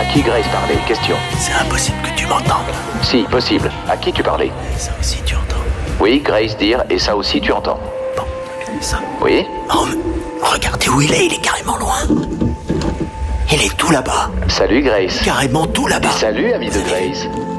qui Grace parlait? Question. C'est impossible que tu m'entendes. Si, possible. À qui tu parlais? Ça aussi, tu entends. Oui, Grace dire, et ça aussi tu entends. Bon, ça. Oui? Oh, mais regardez où il est carrément loin. Il est tout là-bas. Salut Grace. Carrément tout là-bas. Salut, ami de Grace.